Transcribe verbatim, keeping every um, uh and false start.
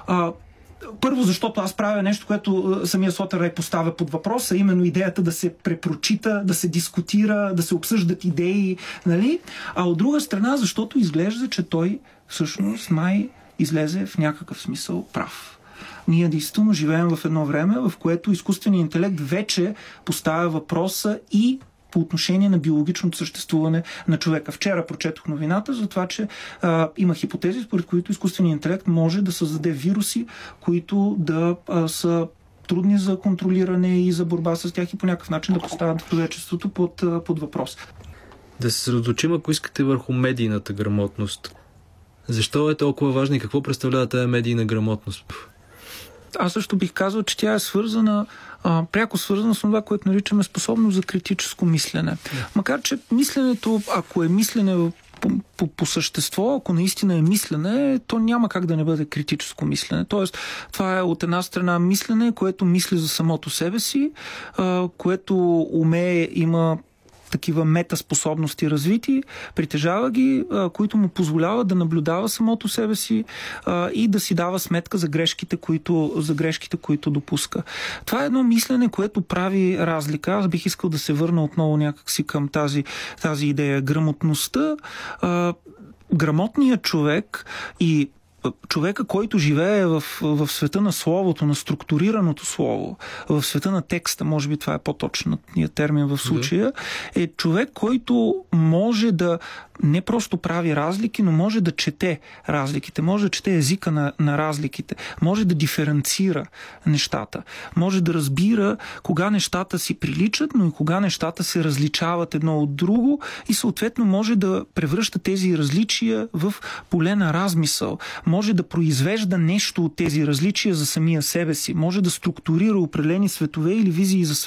А, Първо, защото аз правя нещо, което самия Слотърай поставя под въпрос, а именно идеята да се препрочита, да се дискутира, да се обсъждат идеи, нали? А от друга страна, защото изглежда, че той всъщност май излезе в някакъв смисъл прав. Ние действително живеем в едно време, в което изкуственият интелект вече поставя въпроса и по отношение на биологичното съществуване на човека. Вчера прочетох новината за това, че а, има хипотези, според които изкуственият интелект може да създаде вируси, които да а, са трудни за контролиране и за борба с тях и по някакъв начин да поставят човечеството под, под въпрос. Да се съсредоточим, ако искате, върху медийната грамотност. Защо е толкова важна и какво представлява тази медийна грамотност? Аз също бих казал, че тя е свързана, а, пряко свързана с това, което наричаме способност за критическо мислене. Yeah. Макар че мисленето, ако е мислене по, по, по същество, ако наистина е мислене, то няма как да не бъде критическо мислене. Тоест, това е от една страна мислене, което мисли за самото себе си, а, което умее, има такива метаспособности развити, притежава ги, а, които му позволяват да наблюдава самото себе си а, и да си дава сметка за грешките, които, за грешките, които допуска. Това е едно мислене, което прави разлика. Аз бих искал да се върна отново някакси към тази, тази идея. Грамотността, а, грамотният човек и човека, който живее в, в света на словото, на структурираното слово, в света на текста, може би това е по-точният термин в случая, е човек, който може да не просто прави разлики, но може да чете разликите, може да чете езика на, на разликите, може да диференцира нещата, може да разбира кога нещата си приличат, но и кога нещата се различават едно от друго и съответно може да превръща тези различия в поле на размисъл, може да произвежда нещо от тези различия за самия себе си, може да структурира определени светове или визии за